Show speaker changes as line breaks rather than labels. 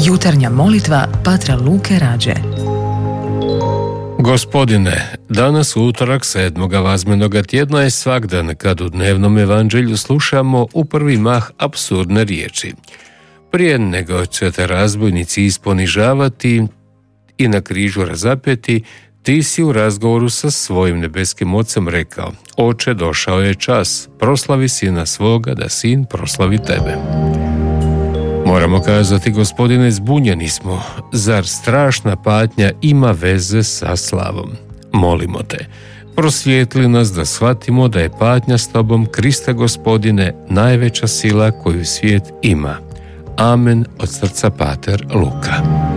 Jutarnja molitva patra Luke Rađe.
Gospodine, danas utorak 7. vazmenoga tjedna je svakdan kad u dnevnom evanđelju slušamo u prvi mah apsurdne riječi. Prije nego će te razbojnici isponižavati i na križu razapeti, ti si u razgovoru sa svojim nebeskim ocem rekao: Oče, došao je čas, proslavi sina svoga da sin proslavi tebe. Moramo kazati, Gospodine, zbunjeni smo. Zar strašna patnja ima veze sa slavom? Molimo te, prosvijetli nas da shvatimo da je patnja s tobom, Kriste Gospodine, najveća sila koju svijet ima. Amen, od srca pater Luka.